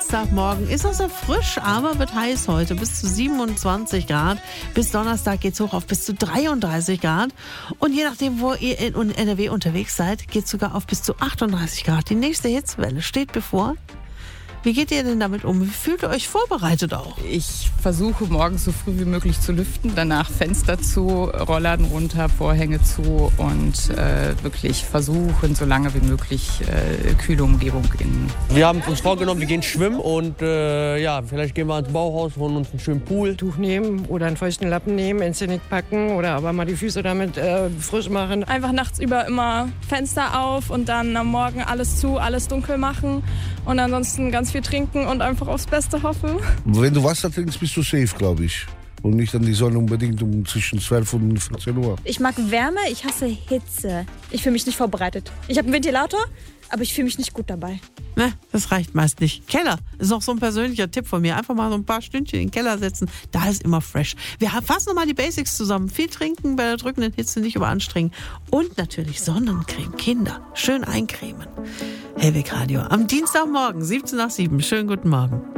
Dienstagmorgen. Ist noch sehr frisch, aber wird heiß heute. Bis zu 27 Grad. Bis Donnerstag geht's hoch auf bis zu 33 Grad. Und je nachdem, wo ihr in NRW unterwegs seid, geht's sogar auf bis zu 38 Grad. Die nächste Hitzewelle steht bevor. Wie geht ihr denn damit um? Wie fühlt ihr euch vorbereitet auch? Ich versuche morgens so früh wie möglich zu lüften, danach Fenster zu, Rollladen runter, Vorhänge zu und wirklich versuchen, so lange wie möglich kühle Umgebung in. Wir haben uns vorgenommen, wir gehen schwimmen und vielleicht gehen wir ans Bauhaus, holen uns einen schönen Pool. Tuch nehmen oder einen feuchten Lappen nehmen, ins Genick packen oder aber mal die Füße damit frisch machen. Einfach nachts über immer Fenster auf und dann am Morgen alles zu, alles dunkel machen und ansonsten ganz viel trinken und einfach aufs Beste hoffen. Wenn du Wasser trinkst, bist du safe, glaube ich. Und nicht an die Sonne unbedingt zwischen 12 und 14 Uhr. Ich mag Wärme, ich hasse Hitze. Ich fühle mich nicht vorbereitet. Ich habe einen Ventilator, aber ich fühle mich nicht gut dabei. Ne, das reicht meist nicht. Keller ist noch so ein persönlicher Tipp von mir. Einfach mal so ein paar Stündchen in den Keller setzen. Da ist immer fresh. Wir fassen nochmal die Basics zusammen. Viel trinken, bei der drückenden Hitze nicht überanstrengen. Und natürlich Sonnencreme. Kinder, schön eincremen. Hellweg Radio. Am Dienstagmorgen, 7:17. Schönen guten Morgen.